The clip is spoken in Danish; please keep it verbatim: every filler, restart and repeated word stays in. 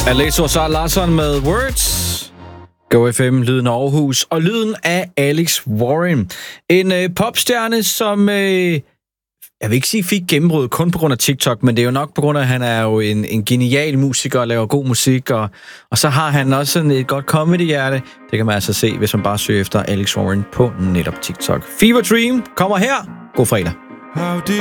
Alesso Sara Larsson med Words. Go F M, lyden af Aarhus, og lyden af Alex Warren. En øh, popstjerne, som, øh, jeg vil ikke sige fik gennembrud kun på grund af TikTok, men det er jo nok på grund af, at han er jo en, en genial musiker og laver god musik, og, og så har han også sådan et godt comedy-hjerte. Det kan man altså se, hvis man bare søger efter Alex Warren på netop TikTok. Fever Dream kommer her. God fredag.